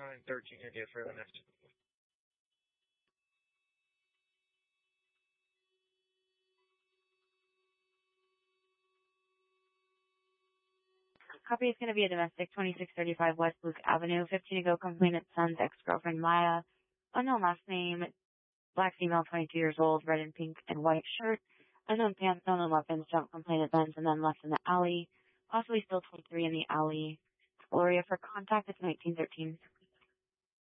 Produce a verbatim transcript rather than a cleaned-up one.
nine thirteen India for the next. Copy is going to be a domestic, twenty-six thirty-five West Luke Avenue, fifteen ago, complainant son's ex-girlfriend Maya, unknown last name, black female, twenty-two years old, red and pink and white shirt, unknown pants, unknown weapons, jumped complainant Benz and then left in the alley, possibly still twenty-three in the alley. Gloria for contact, it's nineteen thirteen.